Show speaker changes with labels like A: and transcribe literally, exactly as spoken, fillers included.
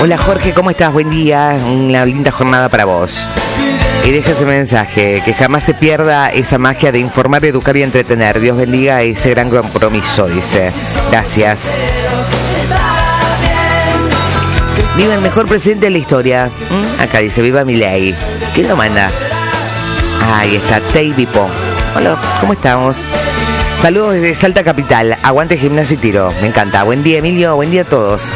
A: Hola Jorge, ¿cómo estás? Buen día, una linda jornada para vos. Y deja ese mensaje, que jamás se pierda esa magia de informar, educar y entretener. Dios bendiga ese gran compromiso, dice. Gracias. Viva el mejor presidente de la historia. ¿Mm? Acá dice, viva Milei. ¿Quién lo manda? Ahí está, Teibipo. Hola, ¿cómo estamos? Saludos desde Salta Capital. Aguante Gimnasia y Tiro. Me encanta. Buen día, Emilio. Buen día a todos.